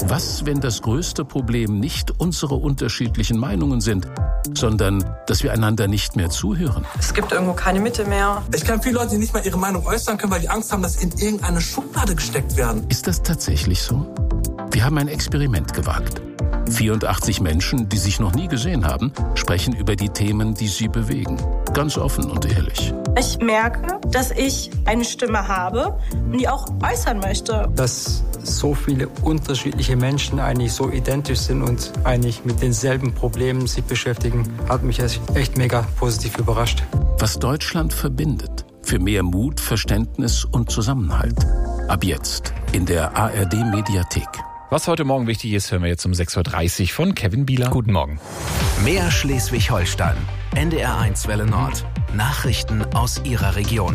Was, wenn das größte Problem nicht unsere unterschiedlichen Meinungen sind, sondern dass wir einander nicht mehr zuhören? Es gibt irgendwo keine Mitte mehr. Ich kenne viele Leute, die nicht mal ihre Meinung äußern können, weil die Angst haben, dass sie in irgendeine Schublade gesteckt werden. Ist das tatsächlich so? Wir haben ein Experiment gewagt. 84 Menschen, die sich noch nie gesehen haben, sprechen über die Themen, die sie bewegen. Ganz offen und ehrlich. Ich merke, dass ich eine Stimme habe und die auch äußern möchte. Dass so viele unterschiedliche Menschen eigentlich so identisch sind und eigentlich mit denselben Problemen sich beschäftigen, hat mich echt mega positiv überrascht. Was Deutschland verbindet. Für mehr Mut, Verständnis und Zusammenhalt. Ab jetzt in der ARD-Mediathek. Was heute Morgen wichtig ist, hören wir jetzt um 6.30 Uhr von Kevin Bieler. Guten Morgen. Mehr Schleswig-Holstein. NDR1 Welle Nord. Nachrichten aus Ihrer Region.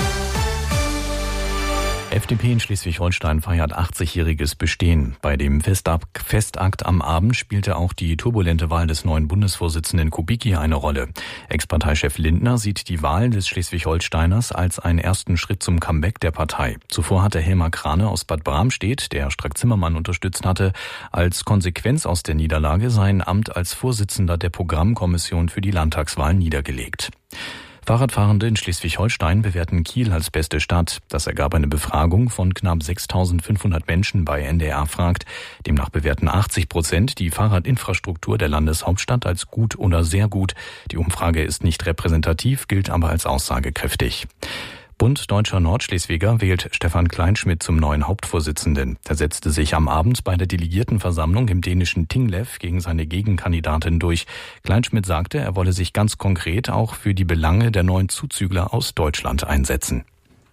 FDP in Schleswig-Holstein feiert 80-jähriges Bestehen. Bei dem Festakt am Abend spielte auch die turbulente Wahl des neuen Bundesvorsitzenden Kubicki eine Rolle. Ex-Parteichef Lindner sieht die Wahl des Schleswig-Holsteiners als einen ersten Schritt zum Comeback der Partei. Zuvor hatte Helmar Krane aus Bad Bramstedt, der Strack-Zimmermann unterstützt hatte, als Konsequenz aus der Niederlage sein Amt als Vorsitzender der Programmkommission für die Landtagswahl niedergelegt. Fahrradfahrende in Schleswig-Holstein bewerten Kiel als beste Stadt. Das ergab eine Befragung von knapp 6.500 Menschen bei NDR fragt. Demnach bewerten 80% die Fahrradinfrastruktur der Landeshauptstadt als gut oder sehr gut. Die Umfrage ist nicht repräsentativ, gilt aber als aussagekräftig. Bund Deutscher Nordschleswiger wählt Stefan Kleinschmidt zum neuen Hauptvorsitzenden. Er setzte sich am Abend bei der Delegiertenversammlung im dänischen Tinglev gegen seine Gegenkandidatin durch. Kleinschmidt sagte, er wolle sich ganz konkret auch für die Belange der neuen Zuzügler aus Deutschland einsetzen.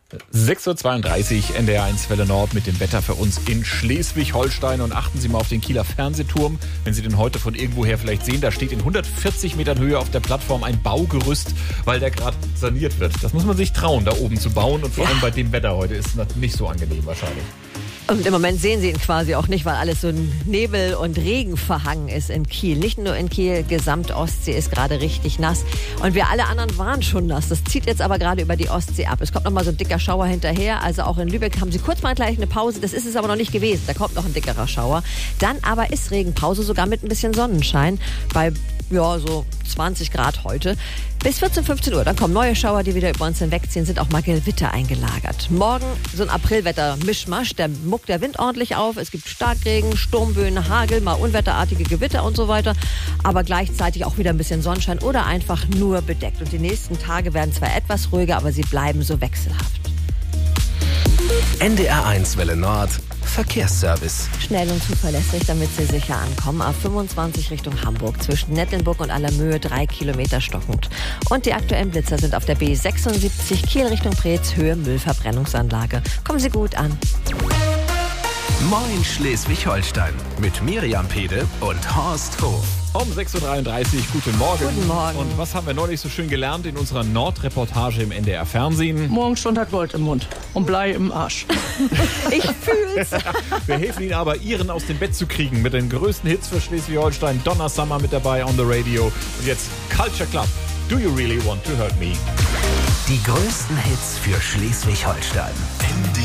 6.32 Uhr, NDR1 Welle Nord mit dem Wetter für uns in Schleswig-Holstein. Und achten Sie mal auf den Kieler Fernsehturm. Wenn Sie den heute von irgendwoher vielleicht sehen, da steht in 140 Metern Höhe auf der Plattform ein Baugerüst, weil der gerade saniert wird. Das muss man sich trauen, da oben zu bauen. Und vor allem bei dem Wetter heute ist es nicht so angenehm wahrscheinlich. Und im Moment sehen Sie ihn quasi auch nicht, weil alles so ein Nebel und Regen verhangen ist in Kiel. Nicht nur in Kiel, gesamt Ostsee ist gerade richtig nass. Und wir alle anderen waren schon nass. Das zieht jetzt aber gerade über die Ostsee ab. Es kommt noch mal so ein dicker Schauer hinterher. Also auch in Lübeck haben Sie kurz mal gleich eine Pause. Das ist es aber noch nicht gewesen. Da kommt noch ein dickerer Schauer. Dann aber ist Regenpause, sogar mit ein bisschen Sonnenschein. Bei so 20 Grad heute. Bis 14, 15 Uhr, dann kommen neue Schauer, die wieder über uns hinwegziehen, sind auch mal Gewitter eingelagert. Morgen so ein Aprilwetter-Mischmasch, da muckt der Wind ordentlich auf. Es gibt Starkregen, Sturmböen, Hagel, mal unwetterartige Gewitter und so weiter. Aber gleichzeitig auch wieder ein bisschen Sonnenschein oder einfach nur bedeckt. Und die nächsten Tage werden zwar etwas ruhiger, aber sie bleiben so wechselhaft. NDR1 Welle Nord. Verkehrsservice. Schnell und zuverlässig, damit Sie sicher ankommen. A25 Richtung Hamburg. Zwischen Nettelnburg und Allermöhe 3 Kilometer stockend. Und die aktuellen Blitzer sind auf der B76 Kiel Richtung Preetz, Höhe Müllverbrennungsanlage. Kommen Sie gut an. Moin Schleswig-Holstein mit Miriam Pede und Horst Hof. Um 6.33 Uhr, guten Morgen. Guten Morgen. Und was haben wir neulich so schön gelernt in unserer Nordreportage im NDR-Fernsehen? Morgenstund hat Gold im Mund und Blei im Arsch. Ich fühl's. Wir helfen Ihnen aber, Ihren aus dem Bett zu kriegen mit den größten Hits für Schleswig-Holstein. Donna Summer mit dabei on the radio. Und jetzt Culture Club. Do you really want to hurt me? Die größten Hits für Schleswig-Holstein.